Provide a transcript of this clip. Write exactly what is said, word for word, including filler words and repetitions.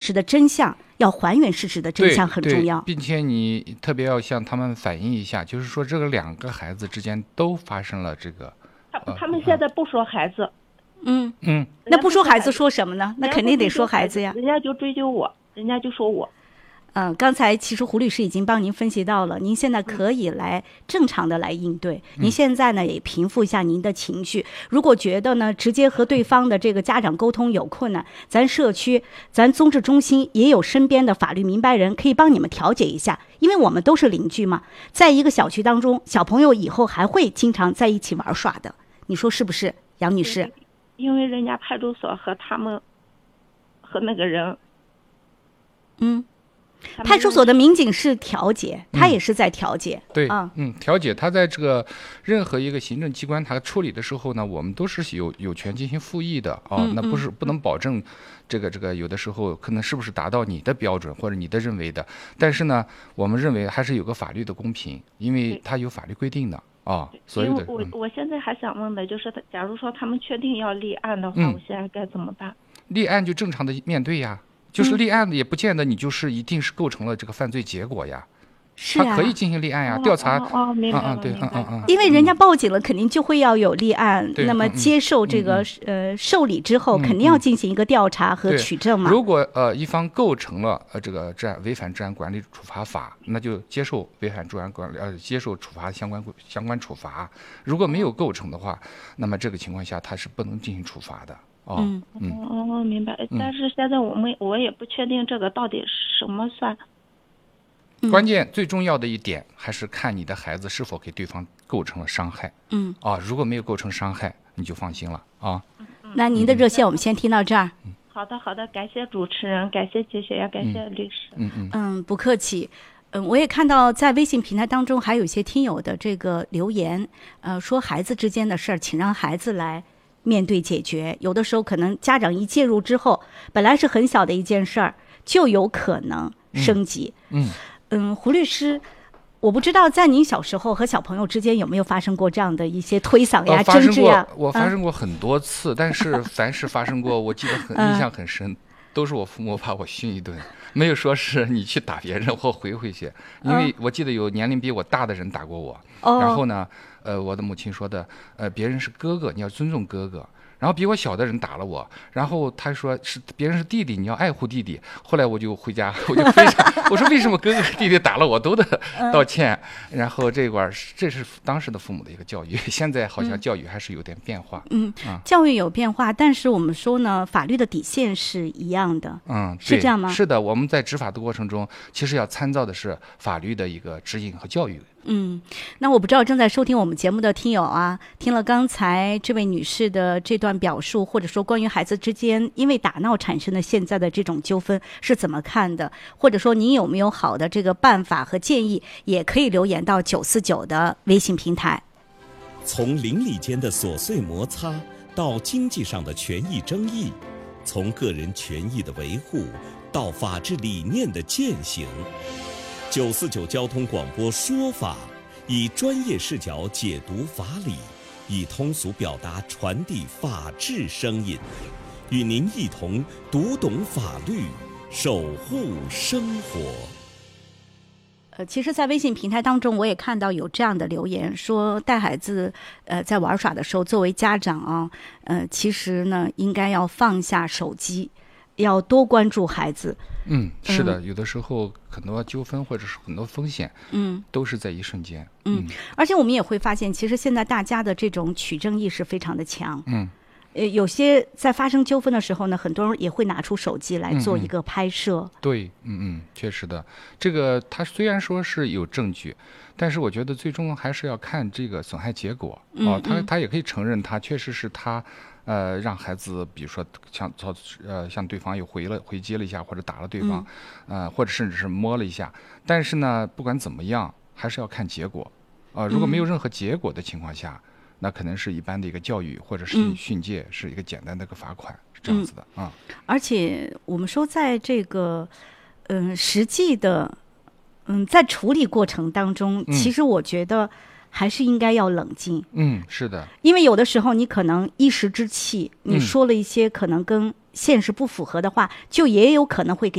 实的真相，要还原事实的真相很重要， 并且你特别要向他们反映一下，就是说这个两个孩子之间都发生了这个。 他他们现在不说孩子， 嗯嗯，那不说孩子说什么呢？那肯定得说孩子呀。 人家就追究我，人家就说我。 嗯，刚才其实胡律师已经帮您分析到了，您现在可以来正常的来应对。嗯、您现在呢也平复一下您的情绪。如果觉得呢直接和对方的这个家长沟通有困难，咱社区、咱综治中心也有身边的法律明白人可以帮你们调解一下，因为我们都是邻居嘛，在一个小区当中，小朋友以后还会经常在一起玩耍的，你说是不是，杨女士？ 因为人家派出所和他们和那个人， 嗯。派出所的民警是调解，他也是在调解。 嗯、对，嗯嗯，调解，他在这个任何一个行政机关，他处理的时候呢，我们都是有有权进行复议的啊、哦嗯。那不是不能保证这个这个有的时候可能是不是达到你的标准或者你的认为的，但是呢，我们认为还是有个法律的公平，因为它有法律规定的啊、哦。所有的， 我我现在还想问的就是，假如说他们确定要立案的话， 嗯、 我现在该怎么办？ 立案就正常的面对呀。就是立案的也不见得你就是一定是构成了这个犯罪结果呀， 是啊， 他可以进行立案呀， 哦、 调查。 哦，哦明白了， 嗯嗯，对，嗯嗯嗯， 因为人家报警了，肯定就会要有立案，那么接受这个、 嗯、 呃受理之后，肯定要进行一个调查和取证嘛。 如果呃一方构成了呃这个治安违反治安管理处罚法，那就接受违反治安管理呃接受处罚相关相关处罚。如果没有构成的话，那么这个情况下他是不能进行处罚的。哦、 嗯嗯哦，明白。但是现在我们我也不确定这个到底什么算。 关键最重要的一点还是看你的孩子是否给对方构成了伤害。 嗯啊，如果没有构成伤害，你就放心了啊。 那您的热线我们先听到这儿。 嗯、好的好的，感谢主持人，感谢杰学也感谢律师。 嗯嗯嗯，不客气。嗯，我也看到在微信平台当中还有一些听友的这个留言，呃，说孩子之间的事儿，请让孩子来面对解决。有的时候可能家长一介入之后，本来是很小的一件事儿，就有可能升级。 嗯嗯, 嗯，胡律师，我不知道在您小时候和小朋友之间有没有发生过这样的一些推搡呀、 呃、 争执呀？ 我发生过很多次，嗯、但是凡是发生过，我记得很印象很深，都是我父母把我训一顿，没有说是你去打别人或回回去。因为我记得有年龄比我大的人打过我， 哦、 然后呢。呃，我的母亲说的，呃，别人是哥哥，你要尊重哥哥。然后比我小的人打了我，然后他说是别人是弟弟，你要爱护弟弟。后来我就回家，我就非常，我说为什么哥哥弟弟打了我都得道歉。嗯、然后这块这是当时的父母的一个教育，现在好像教育还是有点变化。 嗯， 啊、 教育有变化，但是我们说呢，法律的底线是一样的。 嗯， 是这样吗？ 是的，我们在执法的过程中，其实要参照的是法律的一个指引和教育。 嗯，那我不知道正在收听我们节目的听友啊，听了刚才这位女士的这段表述，或者说关于孩子之间因为打闹产生的现在的这种纠纷是怎么看的，或者说您有没有好的这个办法和建议，也可以留言到九四九的微信平台。 从邻里间的琐碎摩擦到经济上的权益争议，从个人权益的维护到法治理念的践行，九四九交通广播说法，以专业视角解读法理，以通俗表达传递法治声音，与您一同读懂法律，守护生活。 呃，其实在微信平台当中我也看到有这样的留言，说带孩子呃在玩耍的时候，作为家长啊，呃其实呢应该要放下手机，要多关注孩子。 嗯，是的，嗯、有的时候很多纠纷或者是很多风险， 嗯， 都是在一瞬间。 嗯，嗯而且我们也会发现，其实现在大家的这种取证意识非常的强。 嗯， 呃，有些在发生纠纷的时候呢，很多人也会拿出手机来做一个拍摄。 嗯、对，嗯嗯，确实的。这个他虽然说是有证据，但是我觉得最终还是要看这个损害结果。 嗯、 哦，他他也可以承认，他确实是他。呃，让孩子，比如说向呃向对方又回了回击了一下，或者打了对方，嗯、呃，或者甚至是摸了一下。但是呢，不管怎么样，还是要看结果。啊、呃，如果没有任何结果的情况下，嗯、那可能是一般的一个教育，或者是训诫，嗯、是一个简单的一个罚款，是这样子的啊、 嗯。而且我们说，在这个嗯、呃、实际的嗯在处理过程当中， 嗯、 其实我觉得。还是应该要冷静。 嗯，是的。 因为有的时候你可能一时之气，你说了一些可能跟现实不符合的话，嗯、就也有可能会给